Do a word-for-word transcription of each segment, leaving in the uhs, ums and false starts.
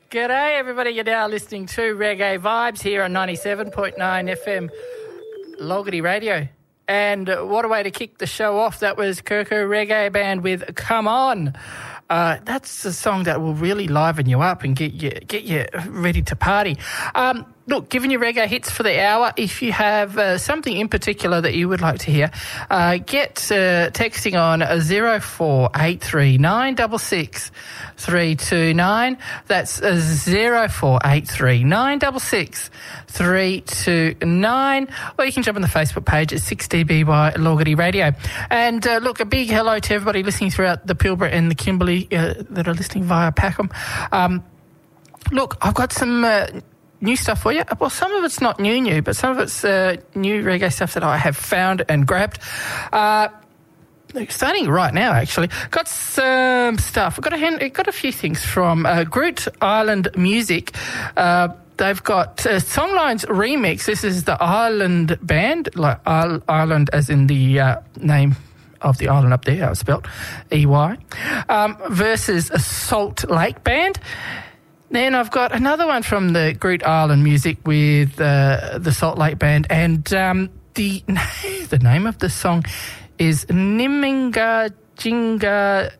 G'day, everybody. You're now listening to Reggae Vibes here on ninety-seven point nine F M Logarty Radio. And uh, what a way to kick the show off. That was Kirko Reggae Band with Come On. Uh, that's a song that will really liven you up and get you get you ready to party. Um, look, giving you reggae hits for the hour. If you have uh, something in particular that you would like to hear, uh, get uh, texting on zero four eight three nine six six three two nine. That's uh, zero four eight three nine six six three two nine. Or you can jump on the Facebook page at six D B by Logarty Radio. And uh, look, a big hello to everybody listening throughout the Pilbara and the Kimberley uh, that are listening via Packham. Um, look, I've got some uh, new stuff for you. Well, some of it's not new new, but some of it's uh, new reggae stuff that I have found and grabbed. Uh, starting right now, actually. Got some stuff. I've got a, hand, got a few things from uh, Groot Island Music. Uh, they've got uh, Songlines Remix. This is the Island band, like Island as in the uh, name of the island up there, how it's spelled, E Y, um, versus a Salt Lake Band. Then I've got another one from the Groot Island Music with uh, the Salt Lake Band, and um, the the name of the song is Niminga Jinga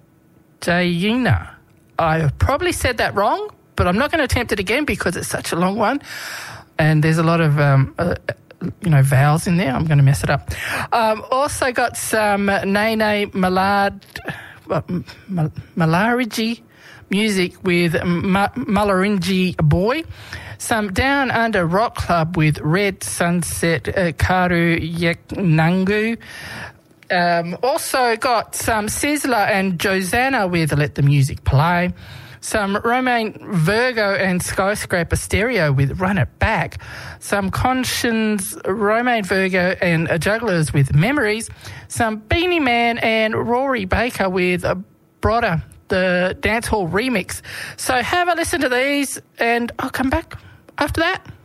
Jayina. I probably said that wrong, but I'm not going to attempt it again because it's such a long one, and there's a lot of um, uh, you know, vowels in there. I'm going to mess it up. Um, also got some Nene Malard, uh, Malarigi music with Ma- Malaringi Boy. Some Down Under Rock Club with Red Sunset uh, Karu Yeknangu. Um, also got some Sizzler and Josanna with Let the Music Play. Some Romain Virgo and Skyscraper Stereo with Run It Back. Some Conscience, Romain Virgo and Jugglers with Memories. Some Beanie Man and Rory Baker with Brodder, the Dancehall Remix. So have a listen to these and I'll come back after that.